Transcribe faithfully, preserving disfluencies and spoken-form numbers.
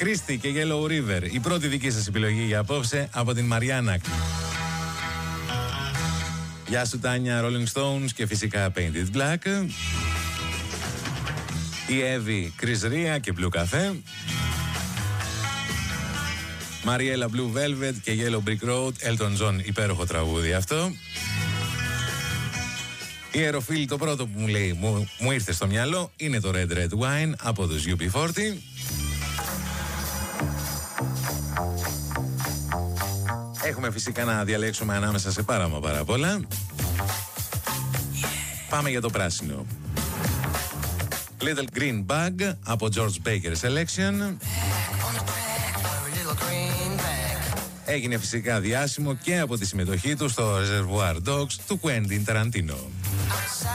Christie και Yellow River. Η πρώτη δική σας επιλογή για απόψε από την Μαριάννα. Γεια σου Τάνια, Rolling Stones και φυσικά Painted Black. Η Evie, Chris Ria και Blue Cafe. Mariella Blue Velvet και Yellow Brick Road, Elton John, υπέροχο τραγούδι αυτό. Η Αεροφίλη, το πρώτο που μου λέει, μου, μου ήρθε στο μυαλό, είναι το Red Red Wine από τους γιου μπι φορτί. Έχουμε φυσικά να διαλέξουμε ανάμεσα σε πάρα μα πάρα πολλά. Πάμε για το πράσινο. Little Green Bag από George Baker Selection. Έγινε φυσικά διάσημο και από τη συμμετοχή του στο Reservoir Dogs του Quentin Tarantino.